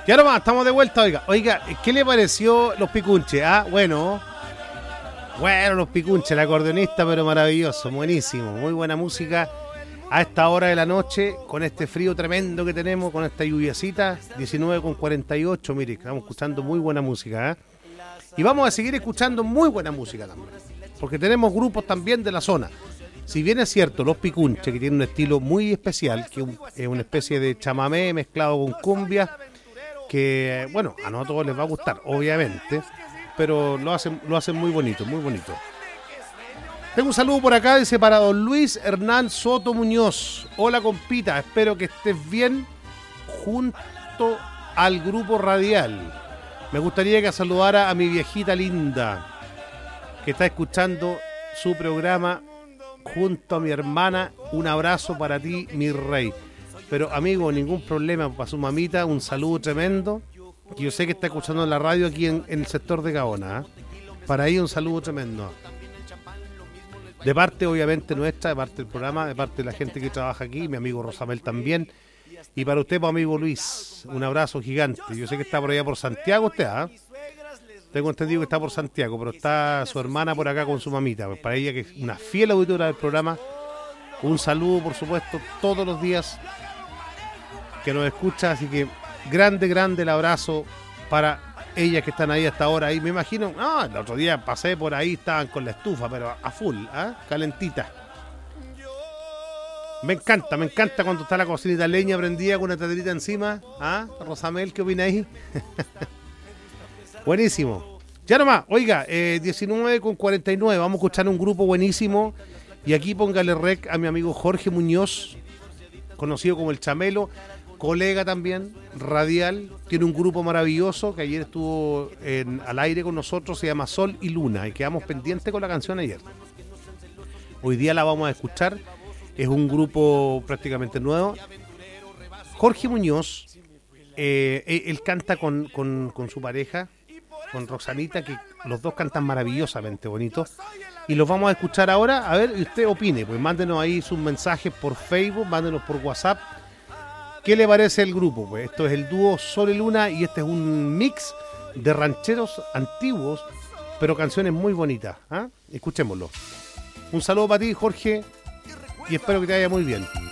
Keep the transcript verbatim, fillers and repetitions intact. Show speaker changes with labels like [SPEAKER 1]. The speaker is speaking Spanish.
[SPEAKER 1] Ya nomás, estamos de vuelta, oiga. Oiga, ¿qué le pareció Los Picunches? Ah, bueno. Bueno, Los Picunches, el acordeonista, pero maravilloso, buenísimo. Muy buena música a esta hora de la noche, con este frío tremendo que tenemos, con esta lluviacita, diecinueve con cuarenta y ocho, mire, estamos escuchando muy buena música, ¿eh? Y vamos a seguir escuchando muy buena música también, porque tenemos grupos también de la zona. Si bien es cierto, Los Picunches, que tienen un estilo muy especial, que es una especie de chamamé mezclado con cumbia, que, bueno, a nosotros les va a gustar, obviamente, pero lo hacen, lo hacen muy bonito, muy bonito. Tengo un saludo por acá, dice, para don Luis Hernán Soto Muñoz. Hola, compita, espero que estés bien junto al grupo radial. Me gustaría que saludara a mi viejita linda, que está escuchando su programa junto a mi hermana. Un abrazo para ti, mi rey. Pero, amigo, ningún problema para su mamita, un saludo tremendo. Yo sé que está escuchando en la radio aquí en, en el sector de Gaona, ¿eh? Para ahí un saludo tremendo. De parte, obviamente, nuestra, de parte del programa, de parte de la gente que trabaja aquí, mi amigo Rosamel también. Y para usted, pues, amigo Luis, un abrazo gigante. Yo sé que está por allá por Santiago usted, ¿ah? ¿eh? Tengo entendido que está por Santiago, pero está su hermana por acá con su mamita. Pues para ella, que es una fiel auditora del programa, un saludo, por supuesto, todos los días que nos escucha. Así que grande, grande el abrazo para ellas que están ahí hasta ahora. Y me imagino, ah, el otro día pasé por ahí, estaban con la estufa, pero a full, ¿eh? Calentita. Me encanta, me encanta cuando está la cocinita leña prendida con una taderita encima. ¿Ah? Rosamel, ¿qué opina ahí? Buenísimo. Ya nomás, oiga, eh, diecinueve con cuarenta y nueve, vamos a escuchar un grupo buenísimo. Y aquí póngale rec a mi amigo Jorge Muñoz, conocido como El Chamelo, colega también, radial. Tiene un grupo maravilloso que ayer estuvo en, al aire con nosotros, se llama Sol y Luna, y quedamos pendientes con la canción ayer. Hoy día la vamos a escuchar. Es un grupo prácticamente nuevo. Jorge Muñoz, eh, él canta con, con, con su pareja, con Roxanita, que los dos cantan maravillosamente bonito. Y los vamos a escuchar ahora. A ver, usted opine, pues mándenos ahí sus mensajes por Facebook, mándenos por WhatsApp. ¿Qué le parece el grupo? Pues esto es el dúo Sol y Luna, y este es un mix de rancheros antiguos, pero canciones muy bonitas, ¿eh? Escuchémoslo. Un saludo para ti, Jorge, y espero que te vaya muy bien.